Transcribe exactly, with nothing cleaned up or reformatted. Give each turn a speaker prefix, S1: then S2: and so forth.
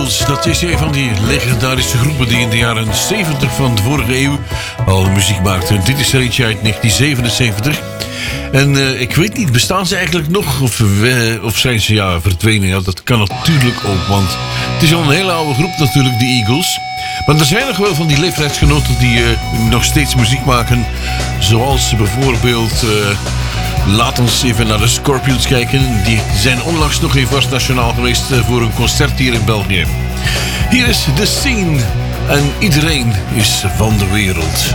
S1: Eagles, dat is een van die legendarische groepen die in de jaren zeventig van de vorige eeuw al muziek maakten. Dit is er eentje uit negentien zevenenzeventig. En uh, ik weet niet, bestaan ze eigenlijk nog? Of, uh, of zijn ze ja, verdwenen? Ja, dat kan natuurlijk ook, want het is al een hele oude groep natuurlijk, de Eagles. Maar er zijn nog wel van die leeftijdsgenoten die uh, nog steeds muziek maken. Zoals bijvoorbeeld... Uh, Laat ons even naar de Scorpions kijken. Die zijn onlangs nog even vast nationaal geweest voor een concert hier in België. Hier is The Scene. En iedereen is van de wereld.